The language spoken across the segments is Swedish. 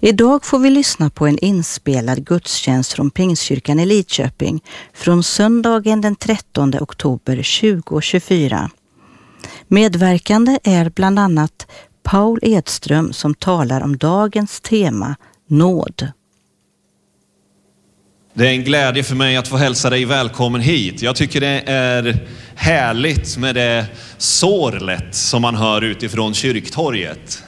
Idag får vi lyssna på en inspelad gudstjänst från Pingstkyrkan i Lidköping från söndagen den 13 oktober 2024. Medverkande är bland annat Paul Edström som talar om dagens tema, nåd. Det är en glädje för mig att få hälsa dig välkommen hit. Jag tycker det är härligt med det sorlet som man hör utifrån kyrktorget.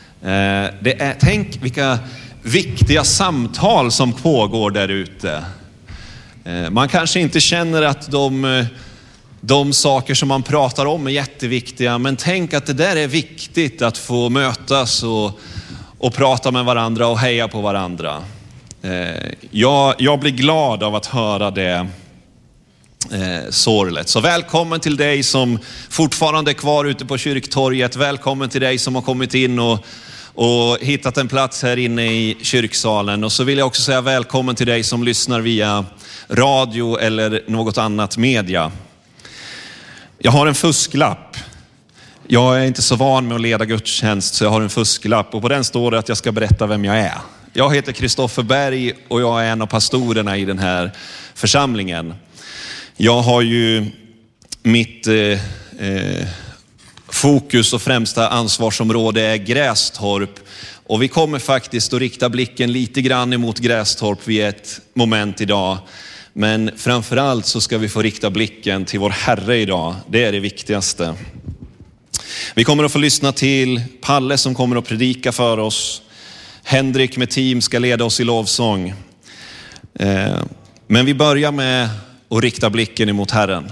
Tänk vilka viktiga samtal som pågår där ute. Man kanske inte känner att de saker som man pratar om är jätteviktiga, men tänk att det där är viktigt att få mötas och prata med varandra och heja på varandra. Jag blir glad av att höra det sorlet. Så välkommen till dig som fortfarande är kvar ute på kyrktorget. Välkommen till dig som har kommit in och hittat en plats här inne i kyrksalen. Och så vill jag också säga välkommen till dig som lyssnar via radio eller något annat media. Jag har en fusklapp. Jag är inte så van med att leda gudstjänst, så jag har en fusklapp. Och på den står det att jag ska berätta vem jag är. Jag heter Kristoffer Berg och jag är en av pastorerna i den här församlingen. Jag har ju mitt fokus och främsta ansvarsområde är Grästorp. Och vi kommer faktiskt att rikta blicken lite grann emot Grästorp vid ett moment idag. Men framförallt så ska vi få rikta blicken till vår Herre idag. Det är det viktigaste. Vi kommer att få lyssna till Palle som kommer att predika för oss. Henrik med team ska leda oss i lovsång. Men vi börjar med att rikta blicken emot Herren.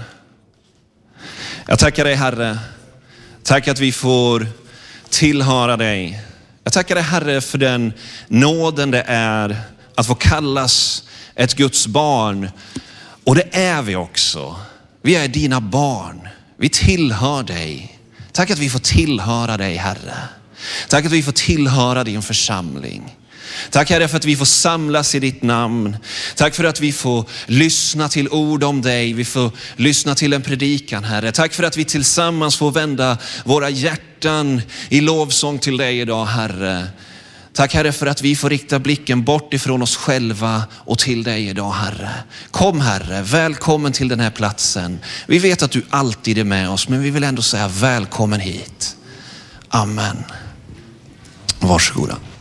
Jag tackar dig, Herre. Tack att vi får tillhöra dig. Jag tackar dig, Herre, för den nåden det är att få kallas ett Guds barn. Och det är vi också. Vi är dina barn. Vi tillhör dig. Tack att vi får tillhöra dig, Herre. Tack att vi får tillhöra din församling. Tack, Herre, för att vi får samlas i ditt namn. Tack för att vi får lyssna till ord om dig. Vi får lyssna till en predikan, Herre. Tack för att vi tillsammans får vända våra hjärtan i lovsång till dig idag, Herre. Tack, Herre, för att vi får rikta blicken bort ifrån oss själva och till dig idag, Herre. Kom, Herre, välkommen till den här platsen. Vi vet att du alltid är med oss, men vi vill ändå säga välkommen hit. Amen. Varsågoda.